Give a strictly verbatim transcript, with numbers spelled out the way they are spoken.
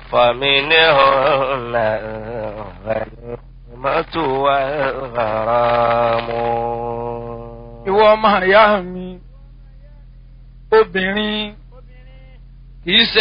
فمنهن الغنيمة والغرام. ìwọ ọmọ ìyá mi obìnrin kì í ṣe